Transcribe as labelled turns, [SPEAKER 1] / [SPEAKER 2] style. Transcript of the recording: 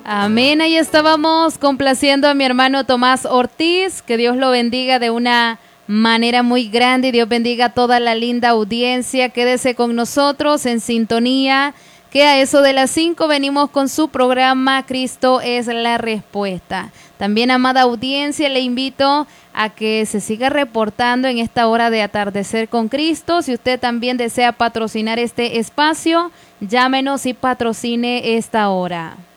[SPEAKER 1] Amén, ahí estábamos complaciendo a mi hermano Tomás Ortiz, que Dios lo bendiga de una manera muy grande y Dios bendiga a toda la linda audiencia. Quédese con nosotros en sintonía, que a eso de las 5 venimos con su programa Cristo es la Respuesta. También, amada audiencia, le invito a que se siga reportando en esta hora de Atardecer con Cristo. Si usted también desea patrocinar este espacio, llámenos y patrocine esta hora.